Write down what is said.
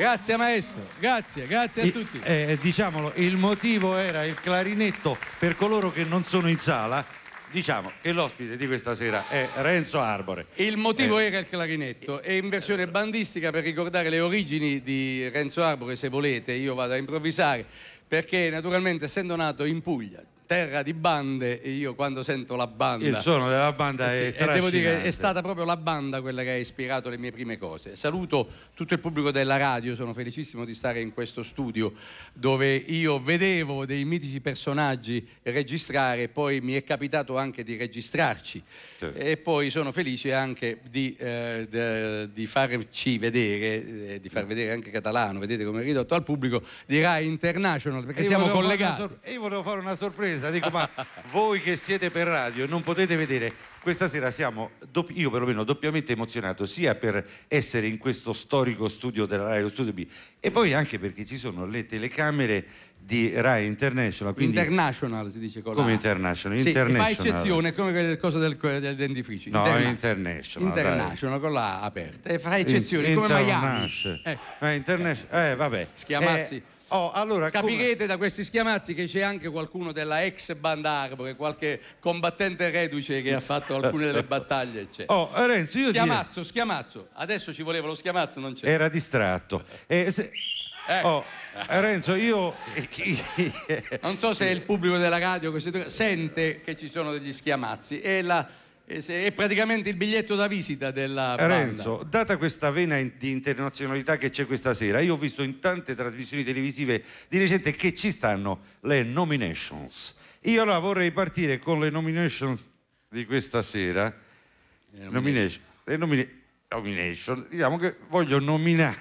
Grazie maestro, grazie a tutti. Diciamolo, il motivo era il clarinetto. Per coloro che non sono in sala, diciamo che l'ospite di questa sera è Renzo Arbore. Il motivo era il clarinetto, e in versione bandistica, per ricordare le origini di Renzo Arbore, se volete, io vado a improvvisare, perché naturalmente essendo nato in Puglia, terra di bande, io quando sento la banda, il suono della banda è e devo dire trascinante. è stata proprio la banda quella che ha ispirato le mie prime cose. Saluto tutto il pubblico della radio, sono felicissimo di stare in questo studio dove io vedevo dei mitici personaggi registrare, poi mi è capitato anche di registrarci, certo. E poi sono felice anche di farci vedere, di far vedere anche Catalano, vedete come è ridotto, al pubblico di Rai International, perché siamo collegati. Io volevo fare una sorpresa. Dico, ma voi che siete per radio e non potete vedere, questa sera siamo, io perlomeno doppiamente emozionato, sia per essere in questo storico studio della Rai, lo studio B, e poi anche perché ci sono le telecamere di Rai International. Quindi International si dice con come la... International? Sì, International. fa eccezione, come quelle cose del dentifricio. No, International. International, con la A aperta. E fa eccezioni, come Miami. International. Vabbè. Schiamazzi. Allora, capirete da questi schiamazzi che c'è anche qualcuno della ex banda Arbore, qualche combattente reduce che ha fatto alcune delle battaglie, eccetera. Renzo, io Schiamazzo. Adesso ci voleva lo schiamazzo, non c'è. Era distratto. Renzo, io non so se il pubblico della radio sente che ci sono degli schiamazzi. È praticamente il biglietto da visita della banda. Renzo, data questa vena di internazionalità che c'è questa sera, io ho visto in tante trasmissioni televisive di recente che ci stanno le nominations. Io allora vorrei partire con le nomination di questa sera. Nomination. Diciamo che voglio nominare